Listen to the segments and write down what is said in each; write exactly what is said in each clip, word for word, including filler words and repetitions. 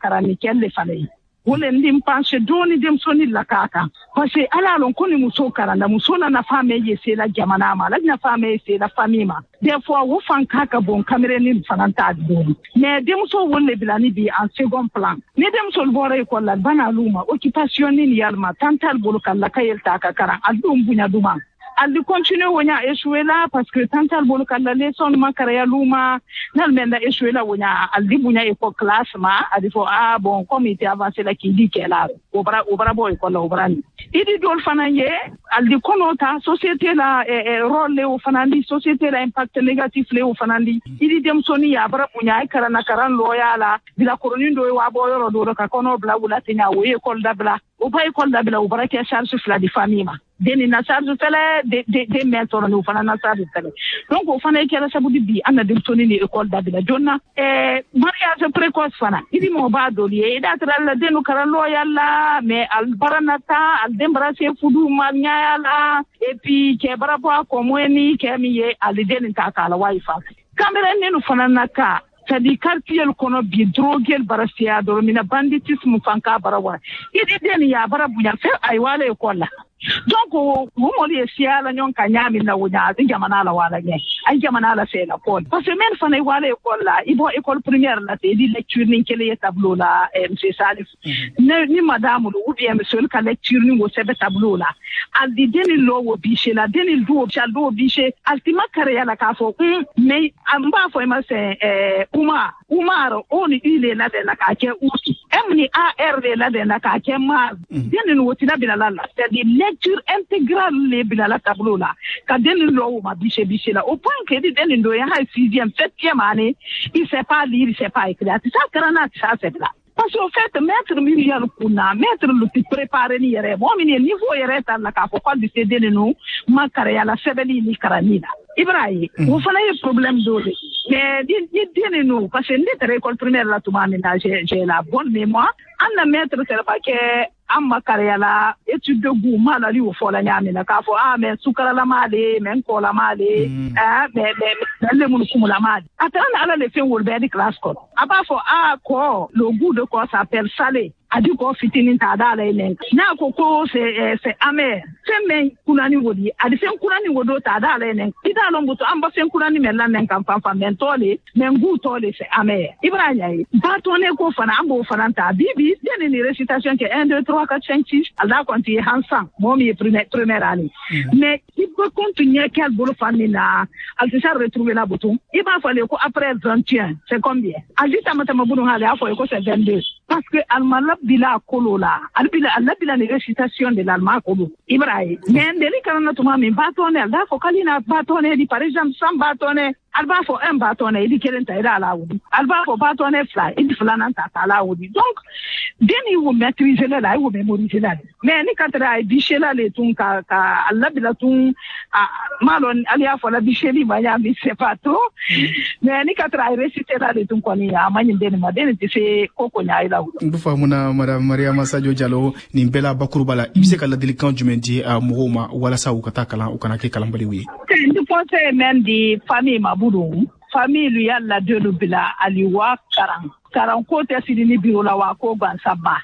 karani kelle fale wole ndim panche doni dem soni la kaka parce que ala lon koni muso karanda muso na na fame yese la jamana ma la na fame yese la famima des fois wo fan kaka bon camera ni fananta don mais dem so wole bilani bi en second plan ne dem so bore ko la bana luma occupation ni yalma tantal bolo kala kayel ta ka kara aldum bunya duma aldi continue wonya échoué là parce que tantal bolo kala le son makara ya luma nal menda échoué là wonya aldi bunya e ko classement adi fo ah bon comité avancé la ki di kela obra obra boy ko la obra ni idi dol fananye aldi konota société la e, e, rôle le o fanandi société la impact négatif le o fanandi idi dem soni ya bara bunya e kara na karan loyala bila koronindo e wa boyoro do ka kono bla wula tinya wo e kol dabla o bay kol dabla o bara ke charge fla di famima deni na charge fele de de de mentor no fana na charge fele donc o fana ke la sabudi bi ana dem soni ni école dabla jonna e mariage précoce fana idi mo ba do li e da tra denu karan loyala mais al baranata al dembrase fudu manyala et puis ke barabo ko mweni ke miye al deni ta kala wifi kamera nenu fana naka sadi quartier kono bi droguel barasia do mina banditisme fanka barawa idi deni ya barabu ya fe ay wala e kolla donc wo mo li sia la nyon ka nyami na wunya din jamana la wala nge ay jamana la fe la ko parce que men fa ne wala e kolla ibo école primaire la te di lecture ni kele tableau la monsieur Salif ne ni madame ou bien monsieur ka lecture ni wo sebe tableau la al di deni lo wo biche la deni do chal do biche altima kare ya la ka fo mais amba fo ma se eh uma umaro oni ile la de la ka ke usi emni ar de la de la ka ke ma deni no tina bilala la c'est di lecture intégrale le bilala tableau la ka deni lo ma biche biche la au point que deni do ya ha sixième septième année il sait pas lire il sait pas écrire ça karana ça c'est là parce qu'en fait maître milliard kuna maître le ti préparer ni yere bon mi niveau yere tan la ka ko ko di te deni no ma kare ya la sebeli ni karanida Ibrahim, vous faites un problème d'eau. Mais dis nous parce que notre école primaire là tout le monde j'ai la bonne mémoire. On a maître c'est pas que amma kariyala étude de goût mal ali au fond la nyame na ka fo ah mais sukara la male men ko la male ah mais mais le mun kumu la male attends ala le fait wol be di classe ko aba fo ah ko le goût de quoi s'appelle salé adi ko fitini ta da la len na ko ko c'est c'est amer c'est men kunani wodi adi sen kunani wodo ta da la len ida lo mbuto amba sen kunani men la nen kan fan fan men tole men goût tole c'est amer ibrahim ba tone ko fana ambo fana ta bibi deni ni récitation que un deux trois quatre cinq six ala konti hansan momi première première année mais il peut continuer quel boulot famina al se retrouver la bouton il va falloir ko après vingt et un c'est combien ali tamata mabunu hali afo ko c'est vingt-deux parce que almalab bila kolola albila albila ni récitation de l'alma kolo ibrahim mais ndeli kana tuma mi batone alda ko kalina batone di par exemple sans batone alba fo un batone di kelenta ira la wudi alba fo batone fly idi flana ta la wudi donc deni wo maîtriser la wo mémoriser la mais ni katra ay bichela le tun ka ka albila tun malon alia fo la bicheli ba ya mi c'est pas tout mais ni katra ay réciter la le tun ko ni ya manyi deni ma deni ti se koko nya ila wudi ndu famuna madame Mariama Sadio Diallo ni bela bakurubala ibise kala delikan jumendi a mohoma wala sa ukata kala ukana ke kala mbali wi ndu fonse men di famille mabudu famille yalla de lubila aliwa karan karan ko te sidini birola wa ko gansaba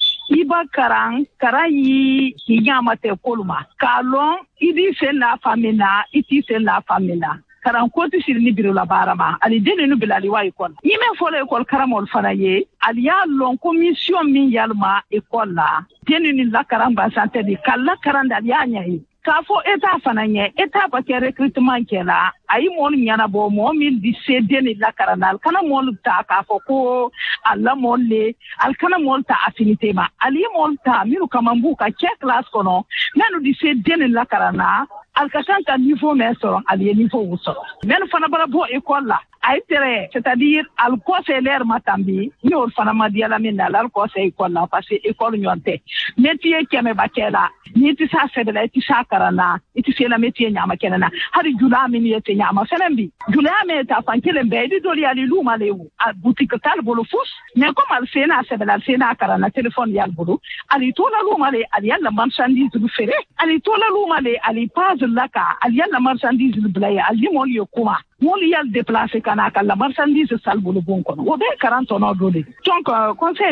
iba karan karayi kinyama te koluma kalon idi se la famina iti se la famina karan ko te sidini birola barama ali deni nu bila aliwa ikon yime fole ekol karamol fanaye ali ya lon commission min yalma ekol la deni ni la karan ba santé di kala karan da yanya yi kafo eta fananye eta ba ke recrutement kela ay mon nyana bo mo min di cedeni la karanal kana mon ta kafo ko alla mon le al kana mon ta affinité ma ali mon ta miru kamambu ka ke class kono nanu di cedeni la karana al kasanta niveau meso ali niveau wuso men fana bara bo école la ay tere c'est-à-dire al conseiller matambi ni ol fana madiala min la al conseil école la parce que école nyonte métier keme bakela ni ti sa fedela ti sa karana ti se la métier nyama kenana hari jula min yete nyama fenembi jula me ta fankele be di doli ali luma lewu a boutique tal bolo fous mais comme al sena fedela sena karana téléphone yal bolo ali to la luma le ali yalla marchandise du fere ali to la luma le ali page laka ali yalla marchandise du blay ali mo yo kuma mo li yal déplacer kana kala marchandise sal bolo bon kono o be quarante no doli donc conseil